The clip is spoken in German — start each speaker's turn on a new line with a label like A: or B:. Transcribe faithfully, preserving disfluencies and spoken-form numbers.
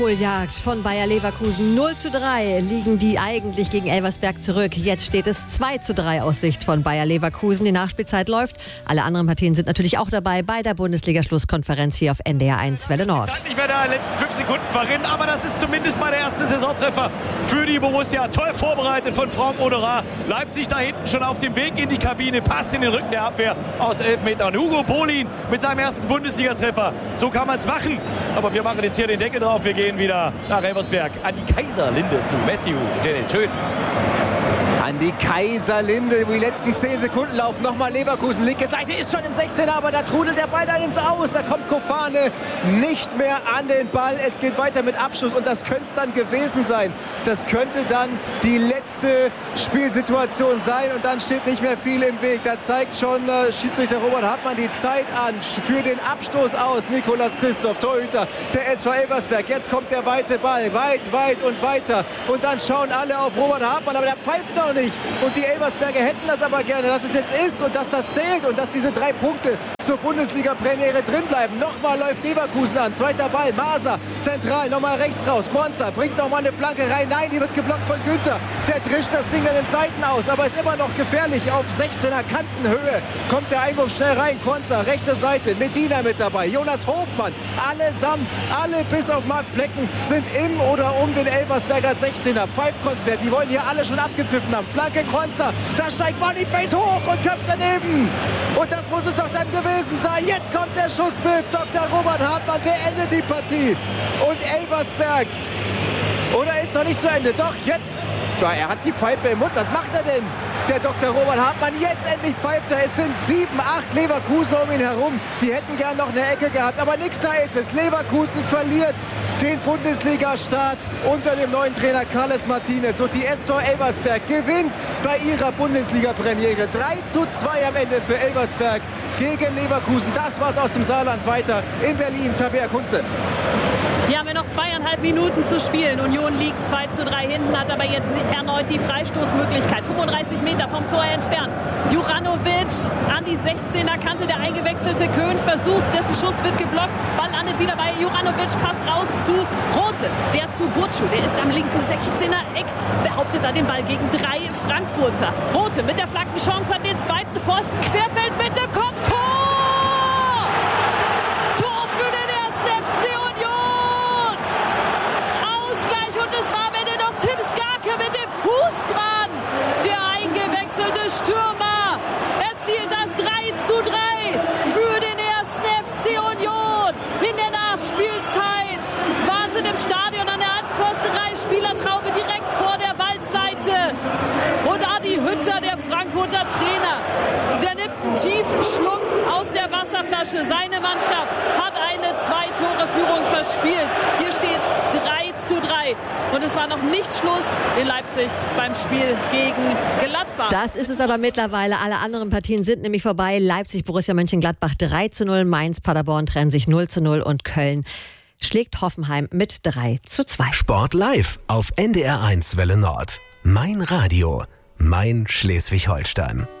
A: Jagd von Bayer Leverkusen. null zu drei liegen die eigentlich gegen Elversberg zurück. Jetzt steht es zwei zu drei aus Sicht von Bayer Leverkusen. Die Nachspielzeit läuft. Alle anderen Partien sind natürlich auch dabei bei der Bundesliga-Schlusskonferenz hier auf N D R eins Welle Nord.
B: Die Zeit nicht mehr da, letzten fünf Sekunden verrinnt, aber das ist zumindest mal der erste Saisontreffer für die Borussia. Toll vorbereitet von Franck Honorat. Leipzig da hinten schon auf dem Weg in die Kabine. Passt in den Rücken der Abwehr aus elf Metern. Hugo Pohlin mit seinem ersten Bundesliga-Treffer. So kann man es machen. Aber wir machen jetzt hier den Deckel drauf. Wir gehen wieder nach Elversberg an die Kaiserlinde zu Matthew Janet. Schön.
C: An die Kaiserlinde, wo die letzten zehn Sekunden laufen. Nochmal Leverkusen, linke Seite ist schon im sechzehner, aber da trudelt der Ball dann ins Aus. Da kommt Kofane nicht mehr an den Ball. Es geht weiter mit Abschluss und das könnte es dann gewesen sein. Das könnte dann die letzte Spielsituation sein und dann steht nicht mehr viel im Weg. Da zeigt schon äh, Schiedsrichter Robert Hartmann die Zeit an für den Abstoß aus. Nikolas Christoph, Torhüter der S V Elversberg. Jetzt kommt der weite Ball, weit, weit und weiter. Und dann schauen alle auf Robert Hartmann, aber der pfeift noch nicht. Und die Elversberger hätten das aber gerne, dass es jetzt ist und dass das zählt und dass diese drei Punkte zur Bundesliga-Premiere drin bleiben. Nochmal läuft Leverkusen an. Zweiter Ball. Maser zentral. Nochmal rechts raus. Quansah bringt nochmal eine Flanke rein. Nein, die wird geblockt von Günther. Der drischt das Ding an den Seiten aus. Aber ist immer noch gefährlich. Auf sechzehner Kantenhöhe kommt der Einwurf schnell rein. Quansah, rechte Seite. Medina mit dabei. Jonas Hofmann. Allesamt, alle bis auf Marc Flecken sind im oder um den Elversberger sechzehner. Pfeifkonzert. Die wollen hier alle schon abgepfiffen haben. Flanke Quansah. Da steigt Boniface hoch und köpft daneben. Und das muss es doch dann gewesen sein. Jetzt kommt der Schusspfiff. Doktor Robert Hartmann beendet die Partie. Und Elversberg. Oder ist noch nicht zu Ende? Doch, jetzt. Ja, er hat die Pfeife im Mund. Was macht er denn? Der Doktor Robert Hartmann. Jetzt endlich pfeift er. Es sind sieben, acht Leverkusen um ihn herum. Die hätten gern noch eine Ecke gehabt. Aber nichts da ist es. Leverkusen verliert den Bundesliga-Start unter dem neuen Trainer Carles Martinez. Und die S V Elversberg gewinnt bei ihrer Bundesliga-Premiere. drei zu zwei am Ende für Elversberg gegen Leverkusen. Das war's aus dem Saarland. Weiter in Berlin. Tabea Kunze.
D: Hier haben wir noch zweieinhalb Minuten zu spielen. Union liegt zwei zu drei hinten, hat aber jetzt erneut die Freistoßmöglichkeit. fünfunddreißig Meter vom Tor entfernt. Juranovic an die sechzehner Kante, der eingewechselte Köhn versucht, dessen Schuss wird geblockt. Ball landet wieder bei Juranovic, Pass raus zu Rothe, der zu Burcu. Der ist am linken sechzehner Eck, behauptet da den Ball gegen drei Frankfurter. Rothe mit der Flankenchance an den zweiten Pfosten, querfeld mit dem Kopf, Tor! Tor für den ersten F C Union! Ausgleich und es war am Ende noch Tim Skarke mit dem Fuß dran. Der eingewechselte Stürmer erzielt das drei zu drei für den ersten F C Union. In der Nachspielzeit Wahnsinn im Stadion an der Anförsterei, Spielertraube direkt vor der Waldseite. Und Adi Hütter, der Frankfurter Trainer, der nimmt einen tiefen Schluck aus der Wasserflasche. Seine Mannschaft hat eine Zwei-Tore-Führung verspielt. Hier steht es drei zu drei. Und es war noch nicht Schluss in Leipzig beim Spiel gegen Gladbach.
A: Das ist es aber mittlerweile. Alle anderen Partien sind nämlich vorbei. Leipzig, Borussia Mönchengladbach drei zu null. Mainz, Paderborn trennen sich null zu null. Und Köln schlägt Hoffenheim mit drei zu zwei.
E: Sport live auf N D R eins Welle Nord. Mein Radio. Mein Schleswig-Holstein.